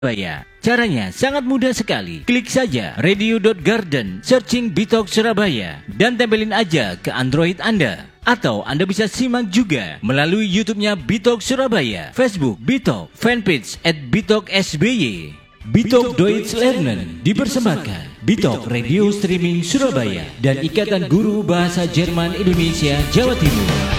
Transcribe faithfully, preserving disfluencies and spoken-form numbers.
Surabaya. Caranya sangat mudah sekali. Klik saja radio dot garden, searching Bitok Surabaya, dan tempelin aja ke Android Anda. Atau Anda bisa simak juga melalui YouTube-nya Bitok Surabaya, Facebook Bitok, fanpage at Bitok S B Y. Bitok Deutsch Lernen dipersembahkan Bitok Radio Streaming Surabaya dan Ikatan Guru Bahasa Jerman Indonesia Jawa Timur.